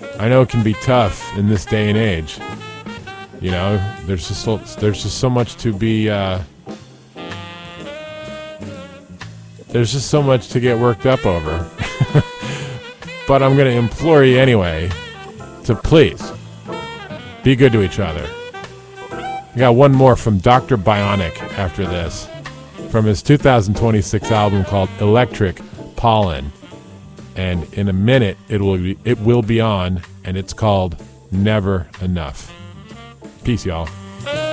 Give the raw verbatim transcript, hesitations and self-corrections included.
I know it can be tough in this day and age. You know, there's just so, there's just so much to be. Uh, there's just so much to get worked up over. But I'm going to implore you anyway to please be good to each other. I got one more from Doctor Bionic after this, from his two thousand twenty-six album called Electric Pollen. And in a minute, it will be, it will be on, and it's called Never Enough. Peace, y'all.